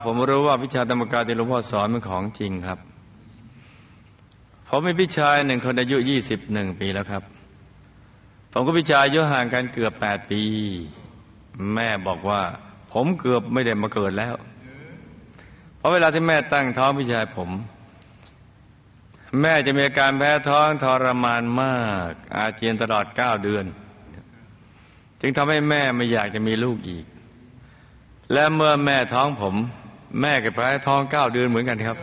ผมรู้ว่าวิชาธรรมกายที่หลวงพ่อสอนเป็นของจริงครับผมมีพี่ชายหนึ่งคนอายุ21 ปีแล้วครับผมกับพี่ชายอายุห่างกันเกือบ8 ปีแม่บอกว่าผมเกือบไม่ได้มาเกิดแล้วเพราะเวลาที่แม่ตั้งท้องพี่ชายผมแม่จะมีอาการแพ้ท้องทรมานมากอาเจียนตลอด9 เดือนจึงทำให้แม่ไม่อยากจะมีลูกอีกและเมื่อแม่ท้องผมแม่ก็แพ้ท้อง9 เดือนเหมือนกันครับ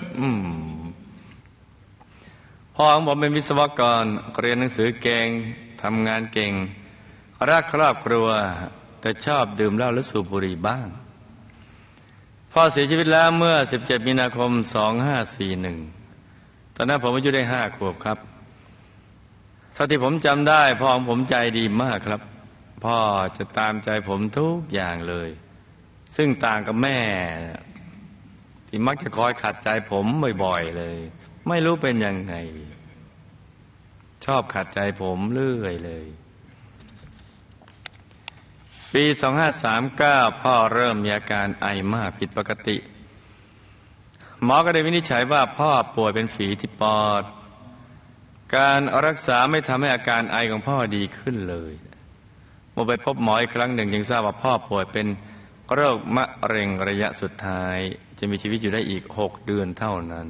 พ่อของผมเป็นวิศวกรเรียนหนังสือเก่งทำงานเก่งรักครอบครัวแต่ชอบดื่มเหล้าและสูบบุหรี่บ้างพ่อเสียชีวิตแล้วเมื่อ17 มีนาคม 2541ตอนนั้นผมอายุได้5 ขวบครับเท่าที่ผมจำได้พ่อของผมใจดีมากครับพ่อจะตามใจผมทุกอย่างเลยซึ่งต่างกับแม่ที่มักจะคอยขัดใจผมบ่อยๆเลยไม่รู้เป็นยังไงชอบขัดใจผมเรื่อยเลยปี2539พ่อเริ่มมีอาการไอมากผิดปกติหมอก็ได้วินิจฉัยว่าพ่อป่วยเป็นฝีที่ปอดการรักษาไม่ทำให้อาการไอของพ่อดีขึ้นเลยเมื่อไปพบหมออีกครั้งหนึ่งจึงทราบว่าพ่อป่วยเป็นโรคมะเร็งระยะสุดท้ายจะมีชีวิตอยู่ได้อีก6 เดือนเท่านั้น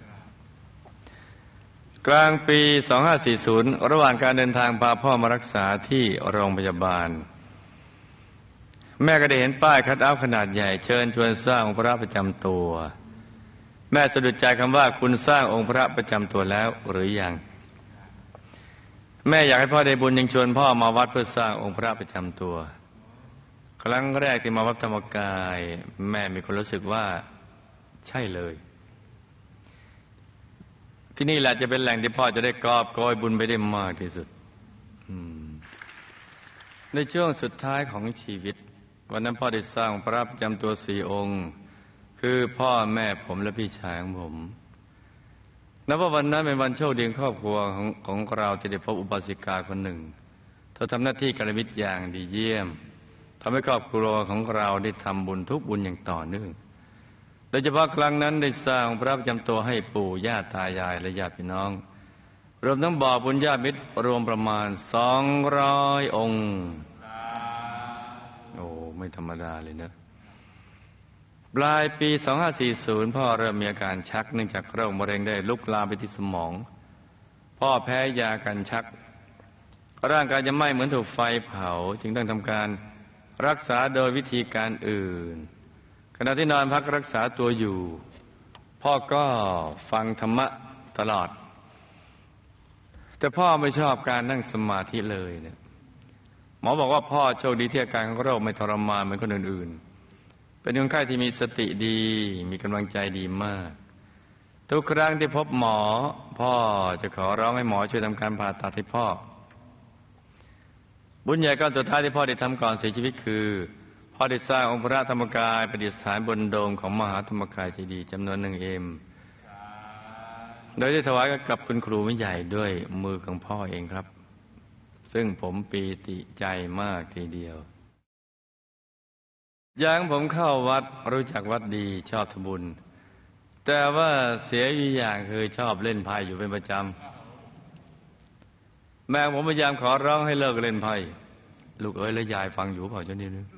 กลางปี2540ระหว่างการเดินทางพาพ่อมารักษาที่โรงพยาบาลแม่ก็ได้เห็นป้ายคัทเอาท์ขนาดใหญ่เชิญชวนสร้างองค์พระประจำตัวแม่สะดุดใจคำว่าคุณสร้างองค์พระประจำตัวแล้วหรือยังแม่อยากให้พ่อได้บุญจึงชวนพ่อมาวัดเพื่อสร้างองค์พระประจำตัวครั้งแรกที่มาวัดธรรมกายแม่มีความรู้สึกว่าใช่เลยที่นี่แหละจะเป็นแหล่งที่พ่อจะได้กอบโกยบุญไปได้มากที่สุดในช่วงสุดท้ายของชีวิตวันนั้นพ่อได้สร้างพระประจำตัว4 องค์คือพ่อแม่ผมและพี่ชายของผมนับว่าวันนั้นเป็นวันโชคดีของครอบครัวของเราที่ได้พบอุบาสิกาคนหนึ่งเธอทำหน้าที่กัลยาณมิตรอย่างดีเยี่ยมทำให้ครอบครัวของเราได้ทำบุญทุกบุญอย่างต่อเนื่องโดยเฉพาะครั้งนั้นได้สร้างพระประจำตัวให้ปู่ย่าตายายและญาติพี่น้องรวมทั้งบ่อบุญญาติมิตรรวมประมาณ200 องค์โอ้ไม่ธรรมดาเลยนะปลายปี2540พ่อเริ่มมีอาการชักเนื่องจากโรคมะเร็งได้ลุกลามไปที่สมองพ่อแพ้ยากันชักร่างกายจะไหม้เหมือนถูกไฟเผาจึงต้องทำการรักษาโดยวิธีการอื่นขณะที่นอนพักรักษาตัวอยู่พ่อก็ฟังธรรมะตลอดแต่พ่อไม่ชอบการนั่งสมาธิเลยเนี่ยหมอบอกว่าพ่อโชคดีที่อาการของโรคไม่ทรมานเหมือนคนอื่นๆเป็นคนไข้ที่มีสติดีมีกำลังใจดีมากทุกครั้งที่พบหมอพ่อจะขอร้องให้หมอช่วยทำการผ่าตัดให้พ่อบุญใหญ่ก้อนสุดท้ายที่พ่อได้ทำก่อนเสียชีวิตคือพ่อได้สร้างองค์พระธรรมกายประดิษฐานบนโดมของมหาธรรมกายเจดีย์จำนวน1 เอ็มโดยได้ถวายกับคุณครูวิใหญ่ด้วยมือของพ่อเองครับซึ่งผมปีติใจมากทีเดียวอย่างผมเข้าวัดรู้จักวัดดีชอบทำบุญแต่ว่าเสียอยู่อย่างคือชอบเล่นไพ่อยู่เป็นประจำแม่ผมพยายามขอร้องให้เลิกเล่นไพ่ลูกเอ๋ยและยายฟังอยู่เปล่าเจ้านี่นึง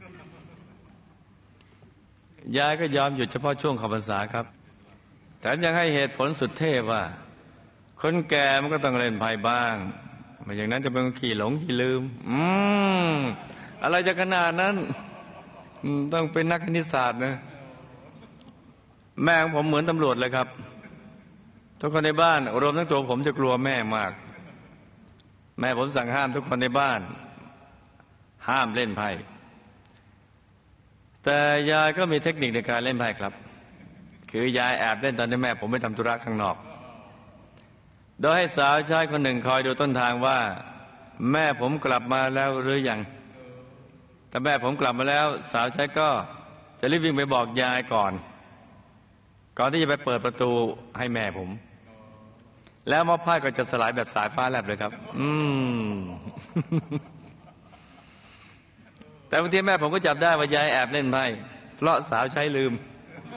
ยายก็ยอมหยุดเฉพาะช่วงเข้าพรรษาครับแต่ยังให้เหตุผลสุดเทพว่าคนแก่มันก็ต้องเล่นไพ่บ้างไม่อย่างนั้นจะเป็นขี้หลงขี้ลืมอะไรจะขนาดนั้นต้องเป็นนักคณิตศาสตร์นะแม่ของผมเหมือนตำรวจเลยครับทุกคนในบ้านรวมทั้งตัวผมจะกลัวแม่มากแม่ผมสั่งห้ามทุกคนในบ้านห้ามเล่นไพ่แต่ยายก็มีเทคนิคในการเล่นไพ่ครับคือยายแอบเล่นตอนที่แม่ผมไปทำธุระข้างนอกโดยให้สาวใช้คนหนึ่งคอยดูต้นทางว่าแม่ผมกลับมาแล้วหรือยังถ้าแม่ผมกลับมาแล้วสาวใช้ก็จะรีบวิ่งไปบอกยายก่อนที่จะไปเปิดประตูให้แม่ผมแล้วมอไพ่ก็จะสลายแบบสายฟ้าแลบเลยครับแต่บางทีแม่ผมก็จับได้ว่ายายแอบเล่นไพ่เพราะสาวใช้ลืม